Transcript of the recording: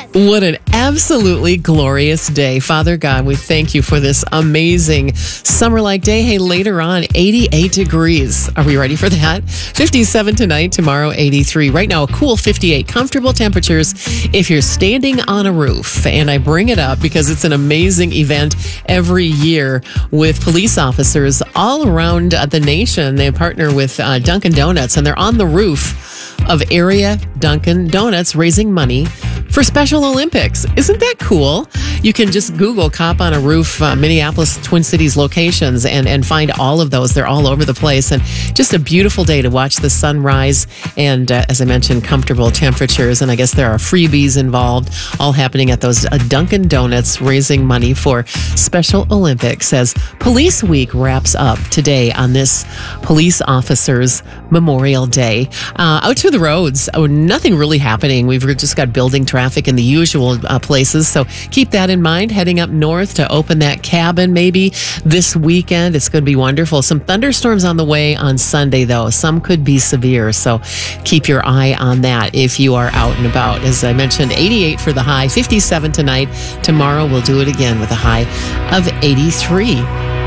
What an absolutely glorious day. Father God, we thank you for this amazing summer-like day. Hey, later on, 88 degrees. Are we ready for that? 57 tonight, tomorrow 83. Right now, a cool 58. Comfortable temperatures if you're standing on a roof. And I bring it up because it's an amazing event every year with police officers all around the nation. They partner with Dunkin' Donuts, and they're on the roof of area Dunkin' Donuts raising money for Special Olympics. Isn't that cool? You can just Google Cop on a Roof, Minneapolis, Twin Cities locations and find all of those. They're all over the place. And just a beautiful day to watch the sunrise. And as I mentioned, comfortable temperatures. And I guess there are freebies involved, all happening at those Dunkin' Donuts raising money for Special Olympics as Police Week wraps up today on this Police Officers Memorial Day. Out to the roads. Oh, nothing really happening. We've just got building traffic in the usual places. So keep that in mind. Heading up north to open that cabin maybe this weekend. It's going to be wonderful. Some thunderstorms on the way on Sunday, though. Some could be severe. So keep your eye on that if you are out and about. As I mentioned, 88 for the high, 57 tonight. Tomorrow we'll do it again with a high of 83.